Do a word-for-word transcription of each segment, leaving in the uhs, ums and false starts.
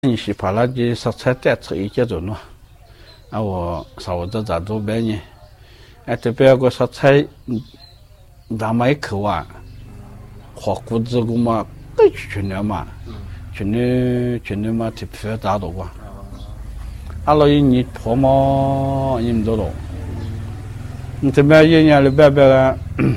你是怕那的烧菜带吃一节种咯，啊我烧我这咋做白呢？哎这边个烧菜，咱们一口啊，火锅子个嘛，都全了嘛，全了全了嘛，特别大多哇。啊老一年破嘛，你们多多，你这边一年里边边个，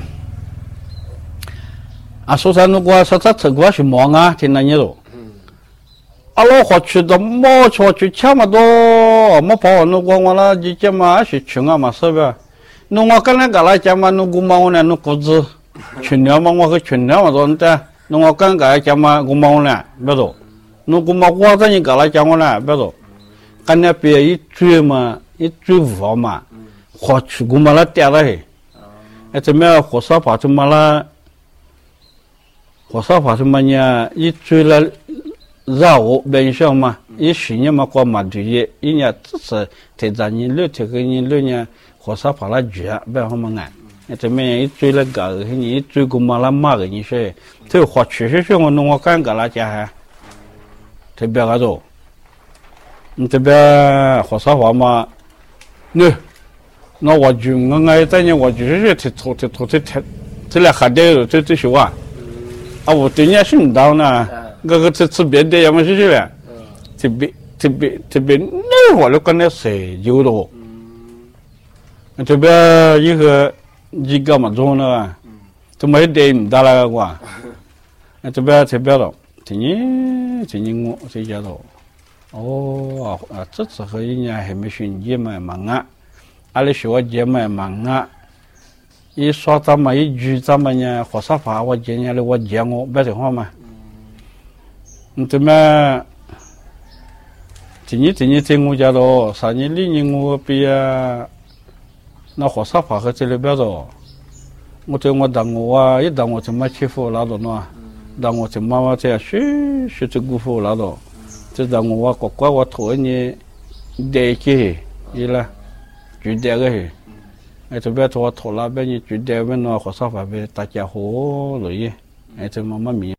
啊说啥那个烧菜吃过是忙啊，听那你咯。阿拉好去的毛去去吃嘛多，没跑那个我那几天嘛是穷啊嘛是吧？那我刚才跟他讲嘛，那个嘛我呢那谷子，穷了嘛我和穷了嘛多的，那我刚跟他讲嘛，个嘛我呢别多，那个嘛我这你跟他讲我呢别多，跟那边一追嘛一追无法嘛，好去个嘛那掉了嘿，哎这边火烧跑什么了，火烧跑什么呢？一追了。绕我本上嘛，一十年嘛过嘛对的，一年只是提早年六天个年六年，火烧跑了绝，不然好嘛安。那这边一追了个，你一追过嘛了嘛个你说，这花确实是我弄我干个那家还，这边个多，你这边火烧跑嘛，那那我就我爱在呢，我就是提拖提拖提提，这来还得这这些话，啊我对人是唔到呢。个个吃吃别的要么是去了，这边这边这边那我都跟那谁有的，这边一个一个嘛种了，这么一点唔大了个，这边这边了，今年今年我这家了，哦啊这次和一年还没选节嘛忙啊，阿里学节嘛忙啊，一说咱们一句咱们呢，火烧法我今年的我讲我别的话嘛。你这么，今年今年在我家咯，三年里年我比啊，那火烧法和这里边咯，我在我当我啊，一当我怎么欺负老多喏，当我怎么我这学学这姑父老多，这当我啊乖乖我头呢，带起伊啦，就带个去，哎这边头头那边呢就带边喏火烧法边大家伙乐意，哎这么么米。